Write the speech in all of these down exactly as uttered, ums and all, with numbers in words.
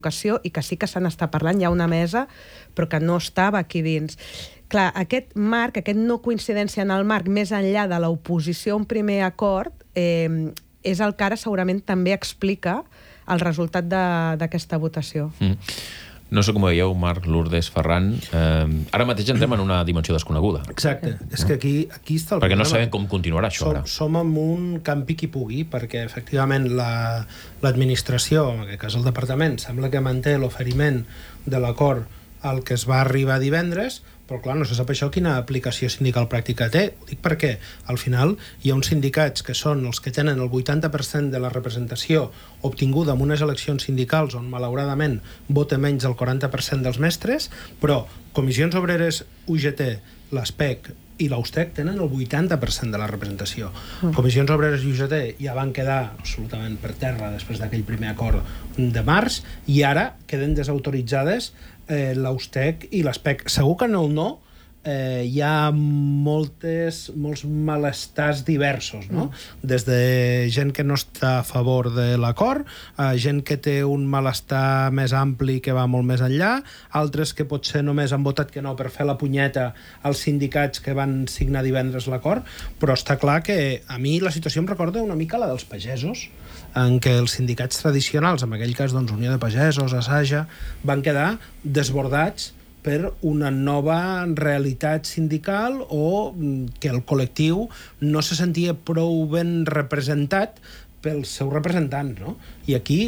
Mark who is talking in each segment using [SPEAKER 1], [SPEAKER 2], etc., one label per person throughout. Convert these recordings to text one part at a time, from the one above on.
[SPEAKER 1] educació i que sí que se n'està parlant, hi ha una mesa, però que no estava aquí dins. Clar, aquest marc, aquest no coincidència en el marc, més enllà de l'oposició a un primer acord, eh, és el que ara segurament també explica el resultat d'aquesta votació.
[SPEAKER 2] Mm. No sé com ho veieu, Marc, Lourdes, Ferran. Eh, ara mateix entrem en una dimensió desconeguda.
[SPEAKER 3] Exacte. És que aquí, aquí està el
[SPEAKER 2] perquè
[SPEAKER 3] problema.
[SPEAKER 2] No sabem com continuarà això
[SPEAKER 3] som,
[SPEAKER 2] ara.
[SPEAKER 3] Som en un campi qui pugui, perquè efectivament l'administració, la, en aquest cas el departament, sembla que manté l'oferiment de l'acord al que es va arribar divendres, però clar, no se sap això quina aplicació sindical pràctica té. Ho dic perquè al final hi ha uns sindicats que són els que tenen el vuitanta per cent de la representació obtinguda en unes eleccions sindicals on malauradament vota menys del quaranta per cent dels mestres, però Comissions Obreres, U G T, l'ASPEC i l'Austec tenen el vuitanta per cent de la representació. Mm. Comissions Obreres i U G T ja van quedar absolutament per terra després d'aquell primer acord de març i ara queden desautoritzades eh, l'Austec i l'ASPEC. Segur que en el no eh, hi ha moltes, molts malestars diversos, no? Mm. Des de gent que no està a favor de l'acord, a gent que té un malestar més ampli que va molt més enllà, altres que potser només han votat que no per fer la punyeta als sindicats que van signar divendres l'acord, però està clar que a mi la situació em recorda una mica la dels pagesos, en què els sindicats tradicionals, en aquell cas doncs, Unió de Pagesos, Assaja, van quedar desbordats per una nova realitat sindical o que el col·lectiu no se sentia prou ben representat pels seus representants, no? I aquí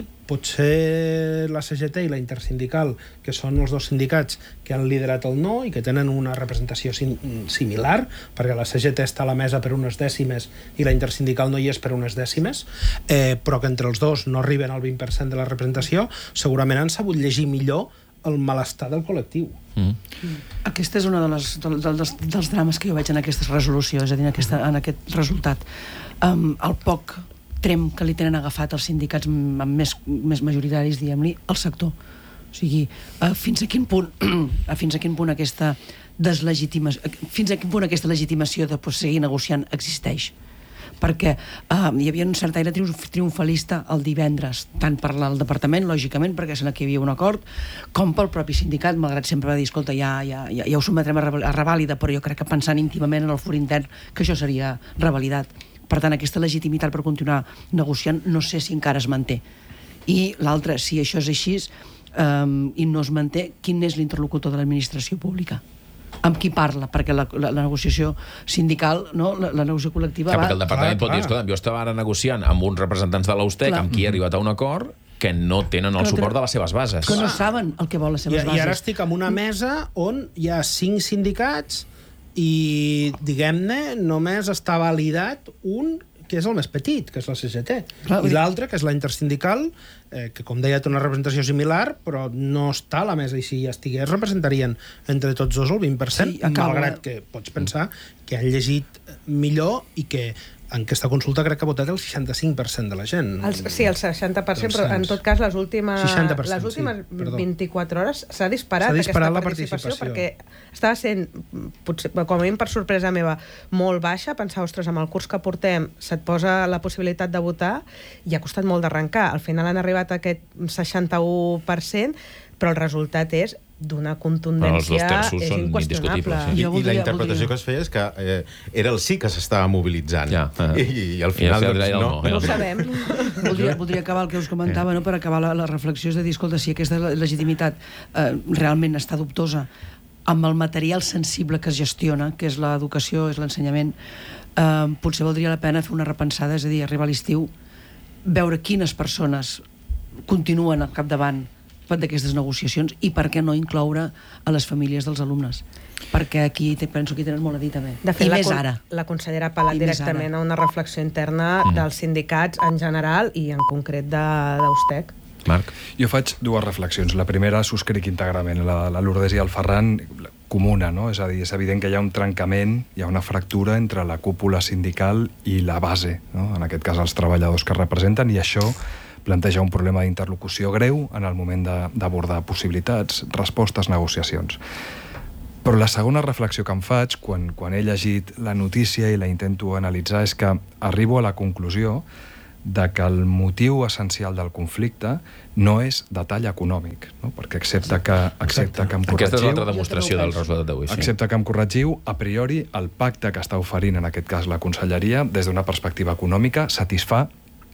[SPEAKER 3] potser la C G T i la Intersindical, que són els dos sindicats que han liderat el no i que tenen una representació sim similar, perquè la C G T està a la mesa per unes dècimes i la Intersindical no hi és per unes dècimes, eh, però que entre els dos no arriben al vint per cent de la representació, segurament han sabut llegir millor el malestar del col·lectiu.
[SPEAKER 4] Mm. Aquesta és una de les, de, de, dels, dels drames que jo veig en aquesta resolució, és a dir, en, aquesta, en aquest resultat. Um, el poc trem que li tenen agafat els sindicats més, més majoritaris, diguem-li, al sector. O sigui, uh, fins a quin punt fins a quin punt aquesta deslegitimació, fins a quin punt aquesta legitimació de seguir negociant existeix. Perquè uh, hi havia un cert aire triomfalista el divendres, tant per al departament, lògicament, perquè sembla que hi havia un acord, com pel propi sindicat, malgrat sempre va dir, escolta, ja, ja, ja, ja ho sotmetrem a revàlida, però jo crec que pensant íntimament en el fur intern que això seria revalidat. Per tant, aquesta legitimitat per continuar negociant no sé si encara es manté. I l'altre, si això és així um, i no es manté, quin és l'interlocutor de l'administració pública? Amb qui parla? Perquè la, la, la negociació sindical, no? la, la negociació col·lectiva
[SPEAKER 2] clar,
[SPEAKER 4] va...
[SPEAKER 2] perquè el departament clar, pot dir, escolta, jo estava ara negociant amb uns representants de l'Austec, amb qui he arribat a un acord que no tenen el suport de les seves bases.
[SPEAKER 4] Que no saben el que vol les seves
[SPEAKER 3] I,
[SPEAKER 4] bases.
[SPEAKER 3] I ara estic en una mesa on hi ha cinc sindicats i, diguem-ne, només està validat un que és el més petit, que és la C G T, clar, i l'altre, que és la Intersindical, eh, que, com deia, té una representació similar, però no està a la mesa, i si ja estigués, representarien entre tots dos el vint per cent, sí, malgrat que pots pensar que han llegit millor i que en aquesta consulta crec que ha votat el seixanta-cinc per cent de la gent.
[SPEAKER 1] El, sí, el seixanta per cent, però en tot cas les últimes, les últimes sí, vint-i-quatre hores s'ha disparat, disparat aquesta participació, participació perquè estava sent, potser, com a mínim per sorpresa meva, molt baixa. Pensar, ostres, amb el curs que portem se't posa la possibilitat de votar i ha costat molt d'arrencar. Al final han arribat a aquest seixanta-u per cent, però el resultat és d'una contundència és inqüestionable.
[SPEAKER 5] Sí. I, I la interpretació que es feia és que eh, era el sí que s'estava mobilitzant. Ja. I, I, I al final, I doncs, no.
[SPEAKER 1] No, no ho sabem.
[SPEAKER 4] Voldria, voldria acabar el que us comentava, no? Per acabar la, la reflexió, és de dir, escolta, si aquesta legitimitat eh, realment està dubtosa amb el material sensible que es gestiona, que és l'educació, és l'ensenyament, eh, potser valdria la pena fer una repensada, és a dir, arribar a l'estiu, veure quines persones continuen al capdavant d'aquestes negociacions i per què no incloure a les famílies dels alumnes, perquè aquí te, penso que hi tenen molt a dir també.
[SPEAKER 1] De fet,
[SPEAKER 4] I
[SPEAKER 1] la,
[SPEAKER 4] més ara.
[SPEAKER 1] La consellera ha apel·lat directament a una reflexió interna mm. dels sindicats en general i en concret d'Austec.
[SPEAKER 2] Marc?
[SPEAKER 6] Jo faig dues reflexions. La primera subscric íntegrament, la, la Lourdes i el Ferran, comuna, no? És a dir, és evident que hi ha un trencament, hi ha una fractura entre la cúpula sindical i la base, no? En aquest cas els treballadors que representen, i això planteja un problema d'interlocució greu en el moment d'abordar possibilitats, respostes, negociacions. Però la segona reflexió que em faig, quan, quan he llegit la notícia i la intento analitzar, és que arribo a la conclusió de que el motiu essencial del conflicte no és de tall econòmic, no? Perquè excepte que, excepte que em corregiu...
[SPEAKER 2] Aquesta és l'altra demostració del resultat d'avui. Sí.
[SPEAKER 6] Excepte que em corregiu, a priori, el pacte que està oferint, en aquest cas la Conselleria, des d'una perspectiva econòmica, satisfà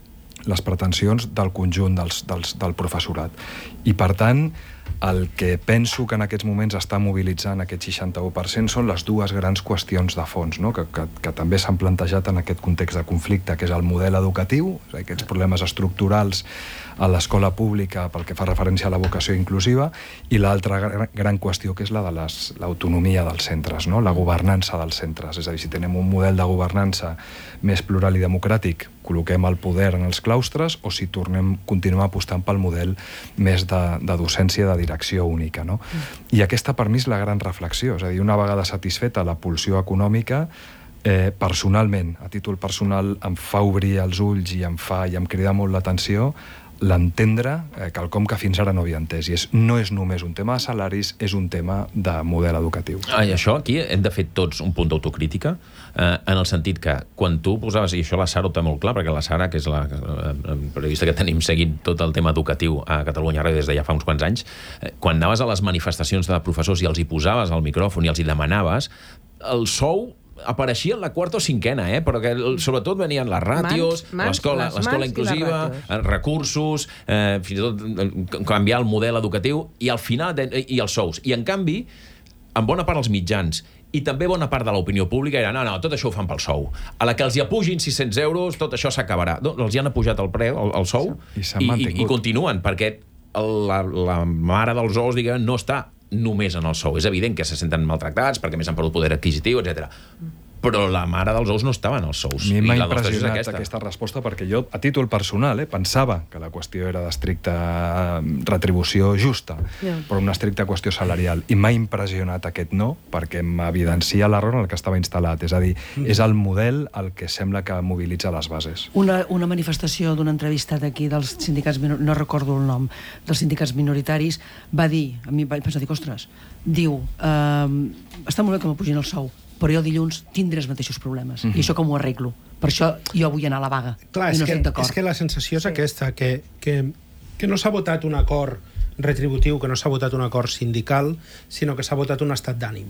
[SPEAKER 6] les pretensions del conjunt dels, dels, del professorat. I, per tant, el que penso que en aquests moments està mobilitzant aquest seixanta-u per cent són les dues grans qüestions de fons, no? que, que, que també s'han plantejat en aquest context de conflicte, que és el model educatiu, aquests problemes estructurals a l'escola pública pel que fa referència a la vocació inclusiva, i l'altra gran, gran qüestió, que és la de l'autonomia dels centres, no? La governança dels centres. És a dir, si tenem un model de governança més plural i democràtic, col·loquem el poder en els claustres, o si tornem, continuem apostant pel model més de, de docència de direcció única, no? Mm. I aquesta, per mi, és la gran reflexió. És a dir, una vegada satisfeta la pulsió econòmica, eh, personalment, a títol personal, em fa obrir els ulls i em fa i em crida molt l'atenció l'entendre eh, quelcom que fins ara no havia entès, i és, no és només un tema de salaris, és un tema de model educatiu.
[SPEAKER 2] Ah, i això aquí hem de fer tots un punt d'autocrítica, eh, en el sentit que quan tu posaves, i això la Sara ho té molt clar, perquè la Sara, que és la, la periodista que tenim seguint tot el tema educatiu a Catalunya Ràdio des de ja fa uns quants anys, eh, quan anaves a les manifestacions de professors i els hi posaves al micròfon i els hi demanaves, el sou apareixia en la quarta o cinquena, eh? Però que sobretot venien les ràtios, l'escola inclusiva, recursos, eh, fins i tot canviar el model educatiu, i al final, i els sous. I en canvi, en bona part els mitjans i també bona part de l'opinió pública era no, no, tot això ho fan pel sou. A la que els hi apugin sis-cents euros, tot això s'acabarà. No, els hi han apujat el preu, el, el sou, i, i, i continuen, perquè el, la, la mare dels ous, diguem, no està només en el sou. És evident que se senten maltractats perquè més han perdut poder adquisitiu, etcètera. Però la mare dels ous no estava en els sous.
[SPEAKER 6] A mi m'ha impressionat aquesta. aquesta resposta, perquè jo, a títol personal, eh, pensava que la qüestió era d'estricta retribució justa, yeah. però una estricta qüestió salarial. I m'ha impressionat aquest no, perquè m'evidencia l'error en el que estava instal·lat. És a dir, mm. és el model el que sembla que mobilitza les bases.
[SPEAKER 4] Una, una manifestació d'una entrevista d'aquí dels sindicats, no recordo el nom, dels sindicats minoritaris, va dir, a mi vaig pensar, dic, ostres, diu, eh, està molt bé que m'apugin el sou, però jo dilluns tindré els mateixos problemes. Mm-hmm. I això com ho arreglo? Per això jo vull anar a la vaga.
[SPEAKER 3] Clar,
[SPEAKER 4] i no
[SPEAKER 3] és, que, és que la sensació és sí. aquesta, que, que, que no s'ha votat un acord retributiu, que no s'ha votat un acord sindical, sinó que s'ha votat un estat d'ànim.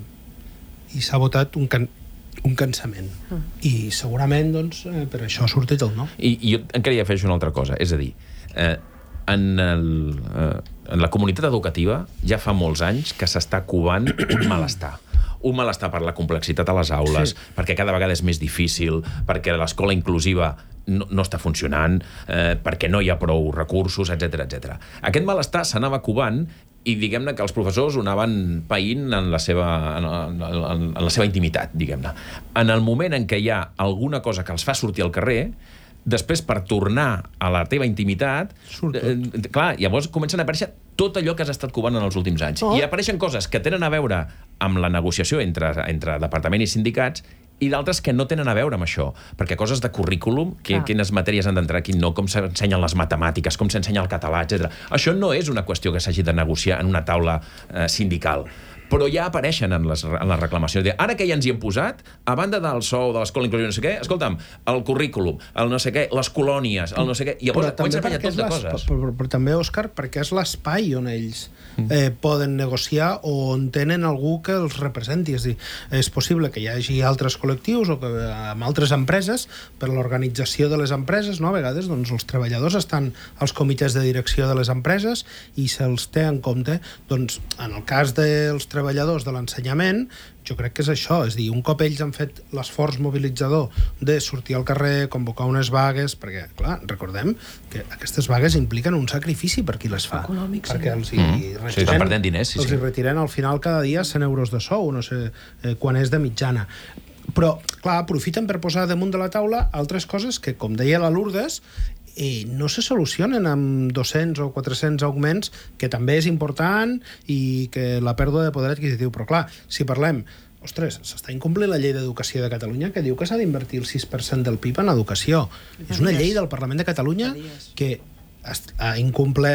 [SPEAKER 3] I s'ha votat un, can, un cansament. Mm. I segurament, doncs, eh, per això ha sortit el no.
[SPEAKER 2] I, i jo encara hi afegeixo una altra cosa. És a dir, eh, en, el, eh, en la comunitat educativa ja fa molts anys que s'està covant un malestar. Un malestar per la complexitat a les aules, sí. perquè cada vegada és més difícil, perquè l'escola inclusiva no, no està funcionant, eh, perquè no hi ha prou recursos, etcètera, etcètera. Aquest malestar s'anava covant i diguem-ne que els professors ho anaven païnt en la seva, en, en, en la seva intimitat, diguem-ne. En el moment en què hi ha alguna cosa que els fa sortir al carrer, després, per tornar a la teva intimitat, eh, clar, llavors comencen a aparèixer tot allò que has estat covant en els últims anys. Oh. I apareixen coses que tenen a veure amb la negociació entre, entre departament i sindicats i d'altres que no tenen a veure amb això. Perquè coses de currículum, que, quines matèries han d'entrar, quin no, com s'ensenyen les matemàtiques, com s'ensenya el català, etcètera. Això no és una qüestió que s'hagi de negociar en una taula eh, sindical. Però ja apareixen en les, en les reclamacions. Ara que ja ens hi hem posat, a banda del sou, de l'escola inclusiva, no sé què, escolta'm, el currículum, el no sé què, les colònies, el no sé què, i llavors comença a fallar tot de coses.
[SPEAKER 3] Però, però, però també, Òscar, perquè és l'espai on ells eh, poden negociar o on tenen algú que els representi. És dir, és possible que hi hagi altres col·lectius o que amb altres empreses, per l'organització de les empreses, no? A vegades doncs, els treballadors estan als comitès de direcció de les empreses i se'ls té en compte. Doncs, en el cas dels treballadors de l'ensenyament, jo crec que és això, és dir, un cop ells han fet l'esforç mobilitzador de sortir al carrer, convocar unes vagues, perquè, clar, recordem que aquestes vagues impliquen un sacrifici per qui les fa.
[SPEAKER 4] Econòmic,
[SPEAKER 3] perquè els hi
[SPEAKER 2] mm. retiren, sí, estan perdent diners, sí,
[SPEAKER 3] els
[SPEAKER 2] sí.
[SPEAKER 3] hi retiren al final cada dia cent euros de sou, no sé eh, quan és de mitjana. Però, clar, aprofiten per posar damunt de la taula altres coses que, com deia la Lourdes, i no se solucionen amb dos-cents o quatre-cents augments, que també és important, i que la pèrdua de poder adquisitiu. Però clar, si parlem, ostres, s'està incomplint la llei d'educació de Catalunya, que diu que s'ha d'invertir el sis per cent del P I B en educació. És una llei del Parlament de Catalunya que ha incomplert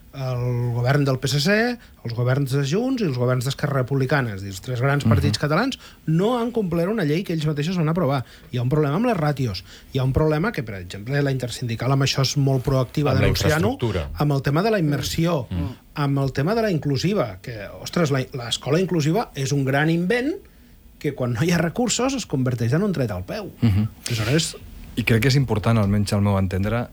[SPEAKER 3] el govern del P S C, els governs de Junts i els governs d'Esquerra Republicana, és a dir, els tres grans partits uh-huh. catalans, no han complert una llei que ells mateixos van aprovar. Hi ha un problema amb les ràtios. Hi ha un problema que, per exemple, la Intersindical amb això és molt proactiva denunciant-ho, amb el tema de la immersió, uh-huh. amb el tema de la inclusiva, que, ostres, l'escola inclusiva és un gran invent que quan no hi ha recursos es converteix en un tret al peu. Uh-huh. Aleshores...
[SPEAKER 6] I crec que és important, almenys al meu entendre,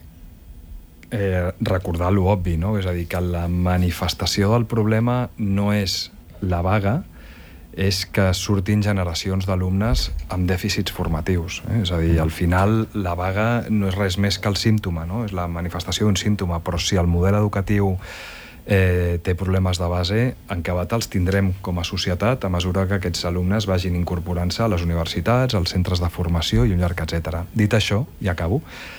[SPEAKER 6] Eh, recordar l'obvi, no? És a dir, que la manifestació del problema no és la vaga, és que surtin generacions d'alumnes amb dèficits formatius. Eh? És a dir, al final la vaga no és res més que el símptoma, no? És la manifestació d'un símptoma, però si el model educatiu eh, té problemes de base, en acabat els tindrem com a societat a mesura que aquests alumnes vagin incorporant-se a les universitats, als centres de formació i un llarg etcètera. Dit això, i acabo,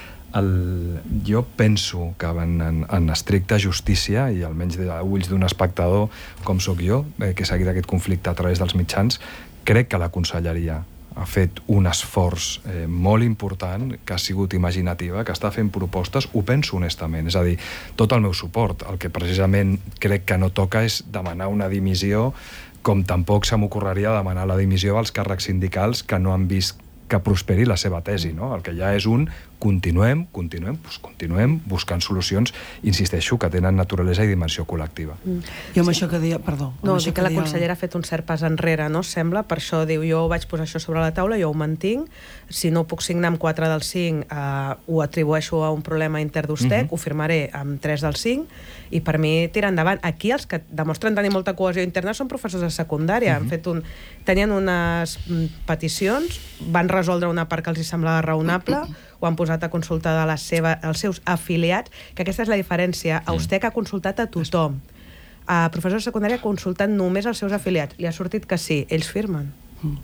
[SPEAKER 6] El, jo penso que en, en, en estricta justícia, i almenys de ulls d'un espectador com sóc jo, eh, que he seguit aquest conflicte a través dels mitjans, crec que la Conselleria ha fet un esforç eh, molt important, que ha sigut imaginativa, que està fent propostes, ho penso honestament, és a dir, tot el meu suport. El que precisament crec que no toca és demanar una dimissió, com tampoc se m'ocorreria demanar la dimissió als càrrecs sindicals que no han vist que prosperi la seva tesi, no? El que ja és un continuem, continuem, doncs continuem buscant solucions, insisteixo, que tenen naturalesa i dimensió col·lectiva.
[SPEAKER 4] Mm. Jo amb sí. això que deia, perdó...
[SPEAKER 1] No, sí que, que la deia... consellera ha fet un cert pas enrere, no? Sembla, per això diu, jo vaig posar això sobre la taula, jo ho mantinc, si no ho puc signar amb quatre dels cinc, eh, ho atribueixo a un problema interdostec, uh-huh. ho firmaré amb tres dels cinc, i per mi tira endavant. Aquí els que demostren tenir molta cohesió interna són professors de secundària, uh-huh. han fet un... tenien unes peticions, van resoldre una part que els hi semblava raonable, ho han posat a consultar de la seva, els seus afiliats, que aquesta és la diferència. A Austec ha consultat a tothom. A professors de secundària consultant només els seus afiliats. Li ha sortit que sí, ells firmen.
[SPEAKER 4] Mm.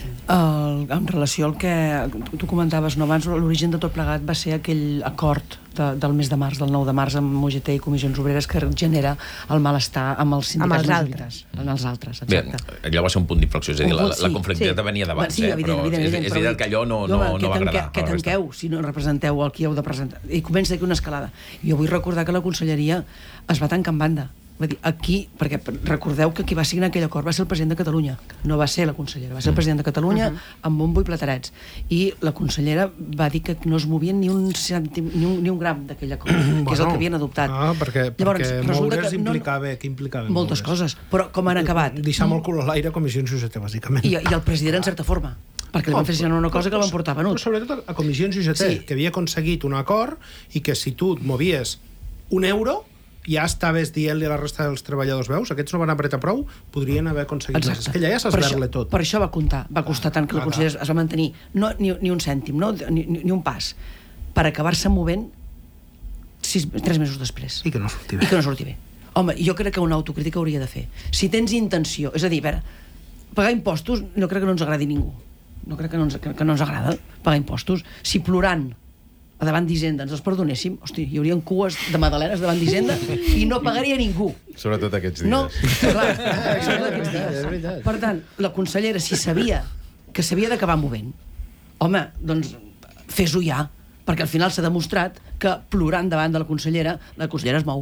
[SPEAKER 4] El, en relació al que tu comentaves no, abans, l'origen de tot plegat va ser aquell acord de, del mes de març, del nou de març, amb U G T i Comissions Obreres, que genera el malestar amb els sindicats
[SPEAKER 1] amb els altres.
[SPEAKER 4] Amb els altres, exacte.
[SPEAKER 2] Bé, allò va ser un punt d'inflexió, és a dir, la, la conflictivitat sí. venia d'abans, sí, eh? Però evident, evident, és, és veritat que allò no, no, no va agradar.
[SPEAKER 4] Què tanqueu si no representeu el que heu de presentar? I comença aquí una escalada. Jo vull recordar que la conselleria es va tancar en banda. Va dir, aquí, perquè recordeu que qui va signar aquell acord va ser el president de Catalunya, no va ser la consellera, va ser el president de Catalunya uh-huh. amb bombo i platerets, i la consellera va dir que no es movien ni un, cèntim, ni un, ni un gram d'aquell acord, bueno, que és el que havien adoptat.
[SPEAKER 3] Ah, perquè,
[SPEAKER 4] Llavors,
[SPEAKER 3] perquè moure's que implicava, no, que implicava
[SPEAKER 4] moltes
[SPEAKER 3] moure's.
[SPEAKER 4] Coses, però com han acabat?
[SPEAKER 3] Deixar molt cul a l'aire Comissions U G T, bàsicament.
[SPEAKER 4] I, i el president, en certa forma, perquè li van fer una cosa que van portar venut.
[SPEAKER 3] Però sobretot a Comissions U G T, sí. que havia aconseguit un acord i que si tu et movies un euro ja estaves dient-li a la resta dels treballadors, veus, aquests no van apretar prou, podrien haver aconseguit més. És que allà ja s'esberle tot.
[SPEAKER 4] Per això va comptar, va costar tant que la consellera es va mantenir no, ni, ni un cèntim, no, ni, ni un pas, per acabar-se movent sis, tres mesos després.
[SPEAKER 3] I que no surti bé.
[SPEAKER 4] I que no surti bé. Home, jo crec que una autocrítica hauria de fer. Si tens intenció, és a dir, a veure, pagar impostos no crec que no ens agradi ningú. No crec que no ens, que, que no ens agrada pagar impostos. Si plorant a davant d'Hisenda ens els perdonéssim, hosti, hi haurien cues de magdalenes davant d'Hisenda i no pagaria ningú.
[SPEAKER 5] Sobretot aquests dies.
[SPEAKER 4] No, clar, sobretot aquests dies. Per tant, la consellera, si sabia que s'havia d'acabar movent, home, doncs fes-ho ja, perquè al final s'ha demostrat que plorant davant de la consellera, la consellera es mou.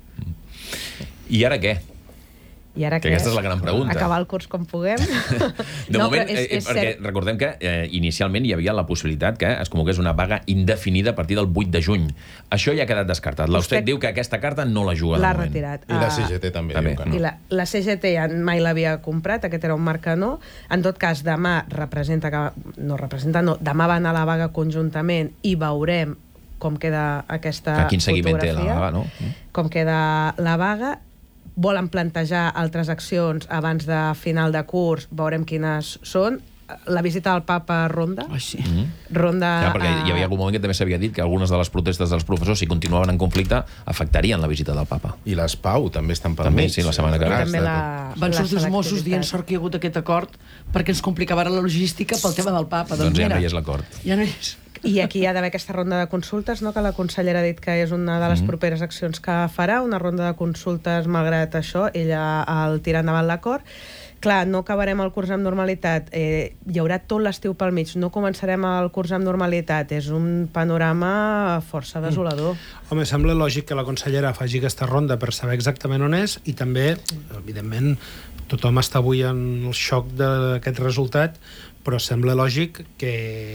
[SPEAKER 2] I ara què?
[SPEAKER 1] I ara
[SPEAKER 2] que aquesta és la gran pregunta.
[SPEAKER 1] Acabar el curs com puguem.
[SPEAKER 2] De no, moment, és, és perquè cert. Recordem que eh, inicialment hi havia la possibilitat que es convoqués una vaga indefinida a partir del vuit de juny. Això ja ha quedat descartat. L'Austec diu que aquesta carta no la juga de
[SPEAKER 1] l'ha
[SPEAKER 2] moment.
[SPEAKER 1] Retirat.
[SPEAKER 5] I la C G T també, també. diu que no.
[SPEAKER 1] I la, la C G T ja mai l'havia comprat, aquest era un marc que no. En tot cas, demà representa que... No representa, no. Demà va anar a la vaga conjuntament i veurem com queda aquesta fotografia.
[SPEAKER 2] Quin seguiment té la vaga, no?
[SPEAKER 1] Com queda la vaga. Volen plantejar altres accions abans de final de curs, veurem quines són. La visita del papa a Ronda.
[SPEAKER 4] Oh, sí.
[SPEAKER 2] mm-hmm.
[SPEAKER 1] Ronda
[SPEAKER 2] ja, perquè hi havia algun moment que també s'havia dit que algunes de les protestes dels professors, si continuaven en conflicte, afectarien la visita del papa.
[SPEAKER 5] I les Pau també estan per
[SPEAKER 2] també, sí, la setmana que ve.
[SPEAKER 1] També la,
[SPEAKER 4] van sortir els Mossos dient sort que hi ha hagut aquest acord perquè ens complicava la logística pel tema del papa.
[SPEAKER 2] Doncs, doncs ja no hi és l'acord.
[SPEAKER 4] Ja no hi és.
[SPEAKER 1] I aquí hi ha d'haver aquesta ronda de consultes, no? Que la consellera ha dit que és una de les properes accions que farà, una ronda de consultes, malgrat això, ella el tira endavant l'acord. Clar, no acabarem el curs amb normalitat, eh, hi haurà tot l'estiu pel mig, no començarem el curs amb normalitat, és un panorama força desolador.
[SPEAKER 3] Mm. Home, sembla lògic que la consellera faci aquesta ronda per saber exactament on és i també, evidentment, tothom està avui en el xoc d'aquest resultat, però sembla lògic que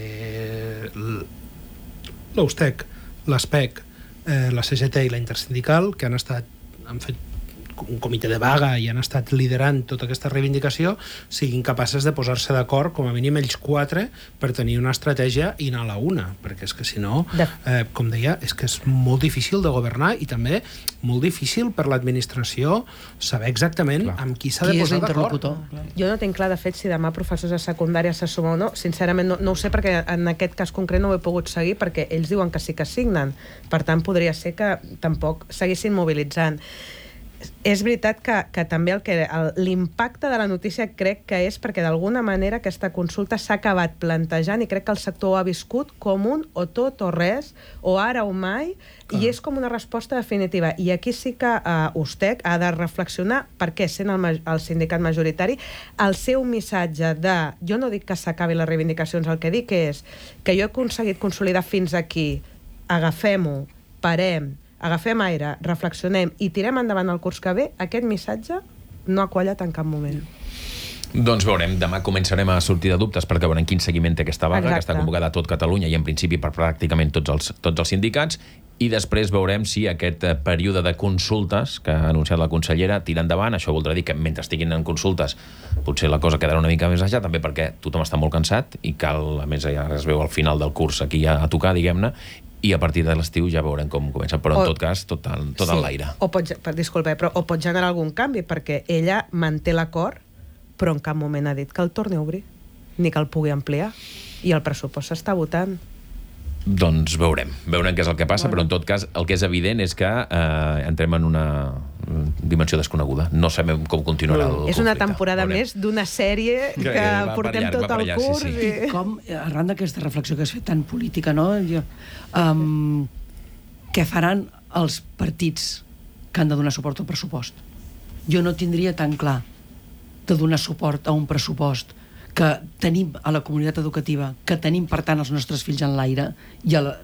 [SPEAKER 3] l'Eustec, l'Aspec, eh, la C G T i la Intersindical, que han estat, han fet un comitè de vaga i han estat liderant tota aquesta reivindicació, siguin capaces de posar-se d'acord, com a mínim ells quatre, per tenir una estratègia i anar a la una, perquè és que si no, eh, com deia, és que és molt difícil de governar i també molt difícil per l'administració saber exactament clar. Amb qui s'ha de posar d'acord.
[SPEAKER 1] Jo no tinc clar, de fet, si demà professors de secundària se sumen o no. Sincerament, no, no ho sé, perquè en aquest cas concret no ho he pogut seguir, perquè ells diuen que sí que signen. Per tant, podria ser que tampoc seguissin mobilitzant. És veritat que, que també el que l'impacte de la notícia crec que és perquè d'alguna manera aquesta consulta s'ha acabat plantejant i crec que el sector ho ha viscut com un o tot o res, o ara o mai, clar. I és com una resposta definitiva. I aquí sí que uh, Ustec ha de reflexionar perquè, sent el, el sindicat majoritari, el seu missatge de jo no dic que s'acabi les reivindicacions, el que dic és que jo he aconseguit consolidar fins aquí, agafem-ho, parem, agafem aire, reflexionem i tirem endavant el curs que ve, aquest missatge no ha quallat en cap moment.
[SPEAKER 2] Doncs veurem, demà començarem a sortir de dubtes perquè veurem quin seguiment té aquesta vaga, exacte. Que està convocada a tot Catalunya i en principi per pràcticament tots els, tots els sindicats, i després veurem si aquest període de consultes que ha anunciat la consellera tira endavant. Això voldrà dir que mentre estiguin en consultes potser la cosa quedarà una mica més allà, també perquè tothom està molt cansat i cal, a més ja es veu al final del curs aquí a, a tocar, diguem-ne, i a partir de l'estiu ja veurem com comença, però en o, tot cas tot, el, tot sí, en l'aire.
[SPEAKER 1] O pot, disculpa, però o pot generar algun canvi, perquè ella manté l'acord, però en cap moment ha dit que el torni a obrir, ni que el pugui ampliar, i el pressupost s'està votant.
[SPEAKER 2] Doncs veurem, veurem què és el que passa, bueno. Però en tot cas el que és evident és que eh, entrem en una dimensió desconeguda. No sabem com continuarà el conflicte.
[SPEAKER 1] És una temporada veurem. Més d'una sèrie que, que portem llarg, tot el allà, curs. Sí, sí.
[SPEAKER 4] I com, arran d'aquesta reflexió que has fet tan política, no? Jo, um, què faran els partits que han de donar suport al pressupost? Jo no tindria tan clar de donar suport a un pressupost que tenim a la comunitat educativa, que tenim, per tant, els nostres fills en l'aire i a la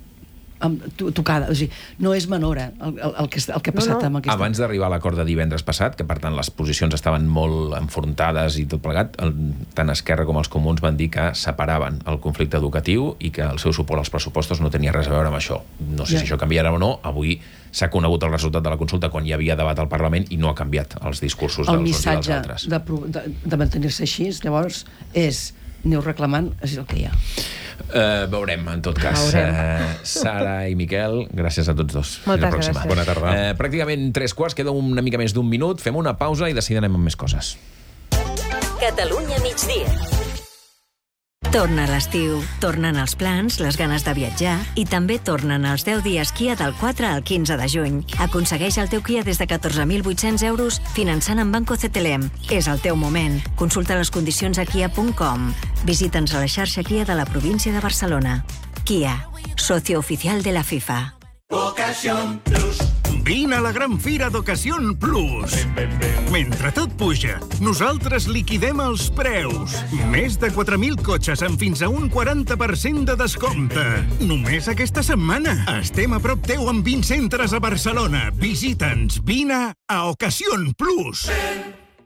[SPEAKER 4] amb tocada, o sigui, no és menor eh, el, el, el, que, el que ha passat no, no. amb aquesta...
[SPEAKER 2] Abans d'arribar a l'acord de divendres passat, que per tant les posicions estaven molt enfrontades i tot plegat, el, tant Esquerra com els comuns van dir que separaven el conflicte educatiu i que el seu suport als pressupostos no tenia res a veure amb això. No sé ja. si això canviarà o no, avui s'ha conegut el resultat de la consulta quan hi havia debat al Parlament i no ha canviat els discursos
[SPEAKER 4] el
[SPEAKER 2] dels uns i dels altres.
[SPEAKER 4] El missatge de, de, de mantenir-se així, llavors, és aneu reclamant, és el que hi ha.
[SPEAKER 2] Uh, veurem, en tot cas. Uh, Sara i Miquel, gràcies a tots dos.
[SPEAKER 1] Moltes gràcies.
[SPEAKER 2] Bona tarda. Uh, pràcticament tres quarts, queda una mica més d'un minut, fem una pausa i decidirem amb més coses.
[SPEAKER 7] Catalunya migdia. Torna l'estiu, tornen els plans, les ganes de viatjar i també tornen els deu dies Kia del quatre al quinze de juny. Aconsegueix el teu Kia des de catorze mil vuit-cents euros finançant amb Banco C T L M. És el teu moment. Consulta les condicions a kia punt com. Visita'ns a la xarxa Kia de la província de Barcelona. Kia, socio oficial de la FIFA.
[SPEAKER 8] Ocasión Plus. Vine a la gran fira d'Ocasión Plus. Mentre tot puja, nosaltres liquidem els preus. Més de quatre mil cotxes amb fins a un quaranta per cent de descompte. Només aquesta setmana. Estem a prop teu amb vint centres a Barcelona. Visita'ns. Vine a Ocasión Plus.